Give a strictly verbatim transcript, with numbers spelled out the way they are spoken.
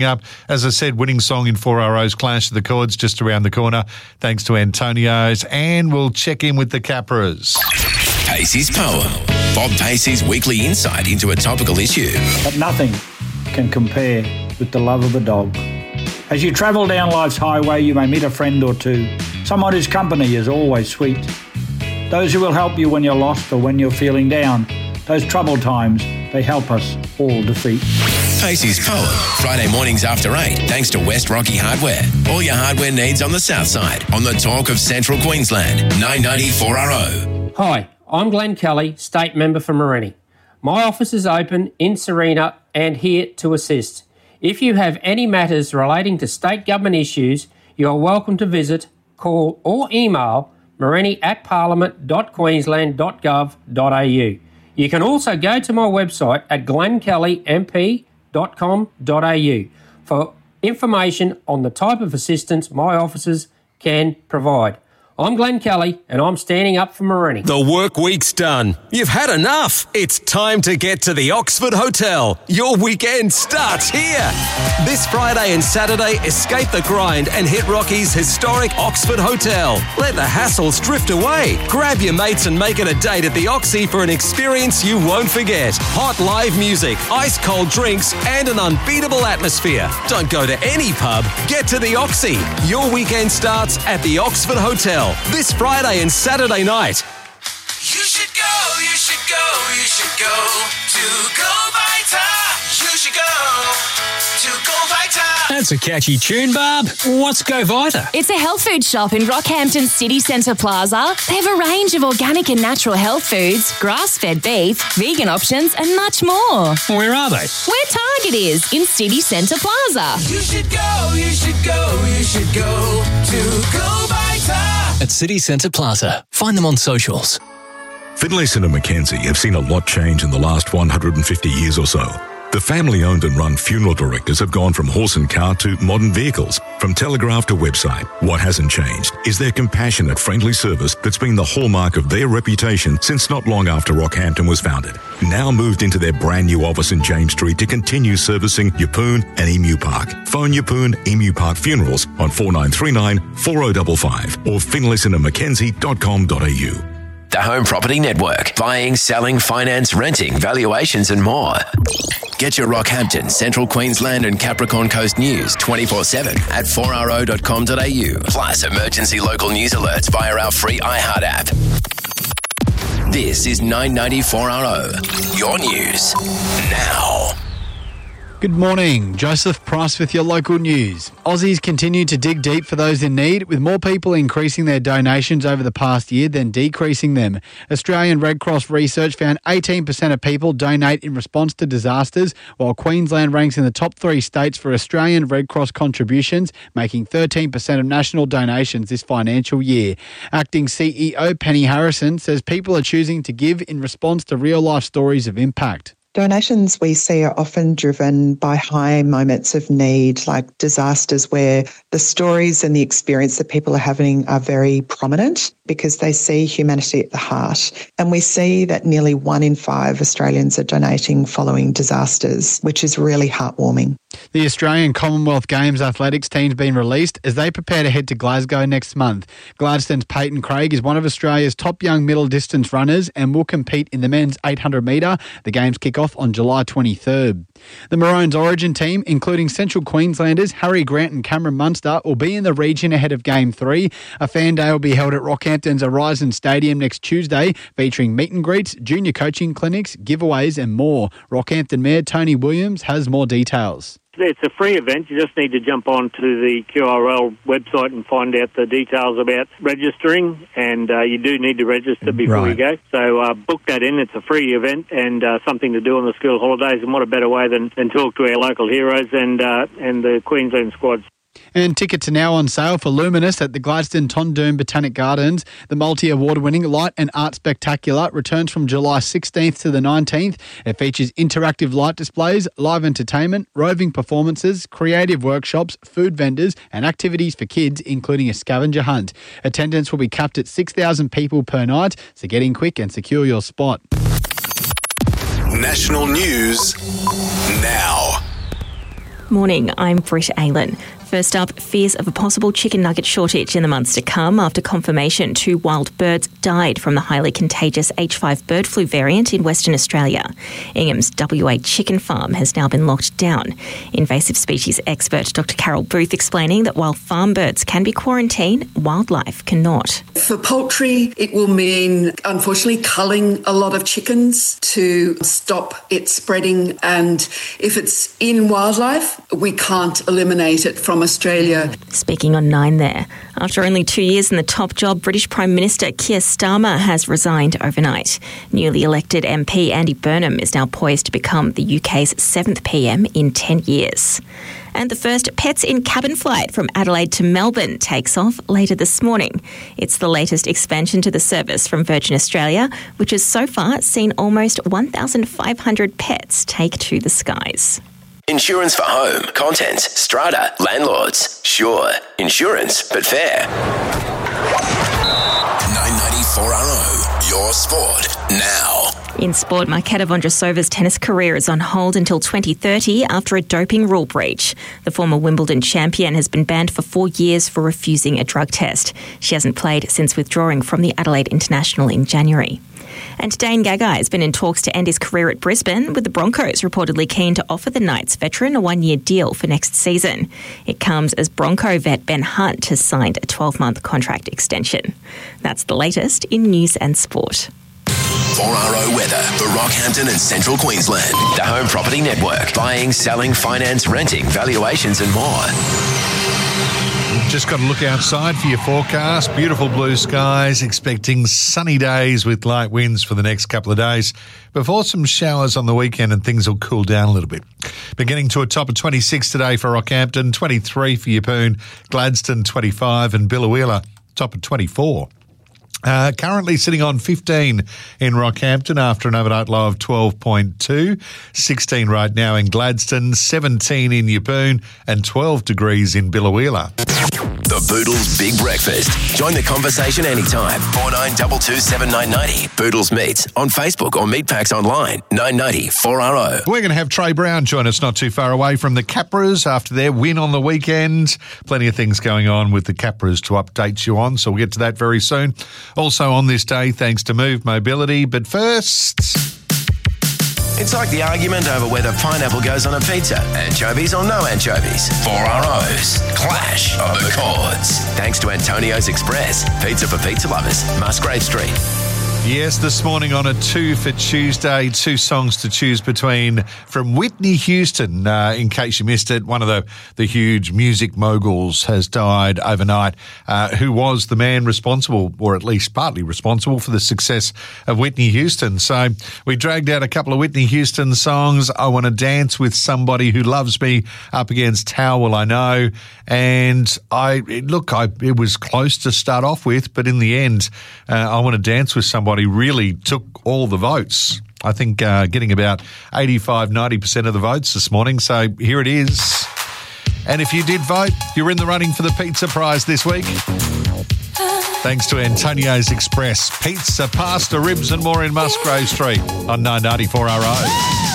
up. As I said, winning song in four R O's Clash of the Chords just around the corner, thanks to Antonio's. And we'll check in with the Capras. Pacey's Poem. Bob Pacey's weekly insight into a topical issue. But nothing can compare with the love of a dog. As you travel down life's highway, you may meet a friend or two, someone whose company is always sweet. Those who will help you when you're lost or when you're feeling down. Those troubled times, they help us all defeat. Pacey's Poem, Friday mornings after eight, thanks to West Rocky Hardware. All your hardware needs on the south side, on the talk of Central Queensland, nine ninety four R O. Hi, I'm Glenn Kelly, State Member for Morenni. My office is open in Serena and here to assist. If you have any matters relating to state government issues, you are welcome to visit, call or email morenni at parliament dot queensland dot gov dot a u. You can also go to my website at glenn kelly m p dot com dot a u for information on the type of assistance my offices can provide. I'm Glenn Kelly, and I'm standing up for Morenni. The work week's done. You've had enough. It's time to get to the Oxford Hotel. Your weekend starts here. This Friday and Saturday, escape the grind and hit Rocky's historic Oxford Hotel. Let the hassles drift away. Grab your mates and make it a date at the Oxy for an experience you won't forget. Hot live music, ice-cold drinks, and an unbeatable atmosphere. Don't go to any pub. Get to the Oxy. Your weekend starts at the Oxford Hotel. This Friday and Saturday night. You should go, you should go, you should go to Go Vita. You should go to Go Vita. That's a catchy tune, Barb. What's Go Vita? It's a health food shop in Rockhampton City Centre Plaza. They have a range of organic and natural health foods, grass-fed beef, vegan options, and much more. Where are they? Where Target is, in City Centre Plaza. You should go, you should go, you should go to Go Vita. At City Centre Plaza. Find them on socials. Finlayson and Mackenzie have seen a lot change in the last one hundred fifty years or so. The family-owned and run funeral directors have gone from horse and cart to modern vehicles, from telegraph to website. What hasn't changed is their compassionate, friendly service that's been the hallmark of their reputation since not long after Rockhampton was founded. Now moved into their brand new office in James Street to continue servicing Yeppoon and Emu Park. Phone Yeppoon Emu Park Funerals on four nine three nine, four oh five five or finlayson and mackenzie dot com dot a u. The Home Property Network. Buying, selling, finance, renting, valuations and more. Get your Rockhampton, Central Queensland and Capricorn Coast news twenty-four seven at four r o dot com dot a u. Plus emergency local news alerts via our free iHeart app. This is nine ninety-four R O. Your news now. Good morning, Joseph Price with your local news. Aussies continue to dig deep for those in need, with more people increasing their donations over the past year than decreasing them. Australian Red Cross research found eighteen percent of people donate in response to disasters, while Queensland ranks in the top three states for Australian Red Cross contributions, making thirteen percent of national donations this financial year. Acting C E O Penny Harrison says people are choosing to give in response to real-life stories of impact. Donations we see are often driven by high moments of need, like disasters where the stories and the experience that people are having are very prominent because they see humanity at the heart. And we see that nearly one in five Australians are donating following disasters, which is really heartwarming. The Australian Commonwealth Games athletics team's been released as they prepare to head to Glasgow next month. Gladstone's Peyton Craig is one of Australia's top young middle distance runners and will compete in the men's eight hundred metre. The games kick off on July twenty-third. The Maroons Origin team, including Central Queenslanders Harry Grant and Cameron Munster, will be in the region ahead of Game three. A fan day will be held at Rockhampton's Horizon Stadium next Tuesday, featuring meet and greets, junior coaching clinics, giveaways and more. Rockhampton Mayor Tony Williams has more details. It's a free event. You just need to jump on to the Q R L website and find out the details about registering, and uh, you do need to register before Right. you go. So uh, book that in. It's a free event and uh, something to do on the school holidays, and what a better way than, than talk to our local heroes and, uh, and the Queensland squads. And tickets are now on sale for Luminous at the Gladstone Tondoon Botanic Gardens. The multi-award-winning Light and Art Spectacular returns from July sixteenth to the nineteenth. It features interactive light displays, live entertainment, roving performances, creative workshops, food vendors and activities for kids, including a scavenger hunt. Attendance will be capped at six thousand people per night, so get in quick and secure your spot. National news now. Morning, I'm Britt Aylan. First up, fears of a possible chicken nugget shortage in the months to come after confirmation two wild birds died from the highly contagious H five bird flu variant in Western Australia. Ingham's W A chicken farm has now been locked down. Invasive species expert Doctor Carol Booth explaining that while farm birds can be quarantined, wildlife cannot. For poultry, it will mean, unfortunately, culling a lot of chickens to stop it spreading. And if it's in wildlife, we can't eliminate it from Australia. Speaking on Nine there. After only two years in the top job, British Prime Minister Keir Starmer has resigned overnight. Newly elected M P Andy Burnham is now poised to become the U K's seventh P M in ten years. And the first Pets in Cabin flight from Adelaide to Melbourne takes off later this morning. It's the latest expansion to the service from Virgin Australia, which has so far seen almost one thousand five hundred pets take to the skies. Insurance for home, contents, strata, landlords. Sure, insurance, but fair. nine ninety-four R O, your sport, now. In sport, Marketa Vondrousova's tennis career is on hold until twenty thirty after a doping rule breach. The former Wimbledon champion has been banned for four years for refusing a drug test. She hasn't played since withdrawing from the Adelaide International in January. And Dane Gagai has been in talks to end his career at Brisbane, with the Broncos reportedly keen to offer the Knights veteran a one-year deal for next season. It comes as Bronco vet Ben Hunt has signed a twelve-month contract extension. That's the latest in news and sport. four R O weather for Rockhampton and Central Queensland. The Home Property Network. Buying, selling, finance, renting, valuations and more. Just got to look outside for your forecast. Beautiful blue skies, expecting sunny days with light winds for the next couple of days before some showers on the weekend and things will cool down a little bit. Beginning to a top of twenty-six today for Rockhampton, twenty-three for Yeppoon, Gladstone twenty-five and Biloela top of twenty-four. Uh, currently sitting on fifteen in Rockhampton after an overnight low of twelve point two. sixteen right now in Gladstone, seventeen in Yeppoon and twelve degrees in Biloela. The Boodles Big Breakfast. Join the conversation anytime. four nine two two seven nine nine zero. Boodles Meets on Facebook or Meatpacks online. nine ninety four R O. We're going to have Trey Brown join us not too far away from the Capras after their win on the weekend. Plenty of things going on with the Capras to update you on, so we'll get to that very soon. Also on this day, thanks to Move Mobility. But first... It's like the argument over whether pineapple goes on a pizza. Anchovies or no anchovies. four R O's. Clash of the Chords. Thanks to Antonio's Express. Pizza for pizza lovers. Musgrave Street. Yes, this morning on a two for Tuesday, two songs to choose between from Whitney Houston. Uh, in case you missed it, one of the, the huge music moguls has died overnight, uh, who was the man responsible, or at least partly responsible, for the success of Whitney Houston. So we dragged out a couple of Whitney Houston songs. I Want to Dance with Somebody Who Loves Me up against How Will I Know? And I look, I, it was close to start off with, but in the end, uh, I Want to Dance with Somebody really took all the votes. I think uh, getting about eighty-five, ninety percent of the votes this morning. So here it is. And if you did vote, you're in the running for the pizza prize this week. Thanks to Antonio's Express. Pizza, pasta, ribs and more in Musgrave Street on nine ninety-four R O.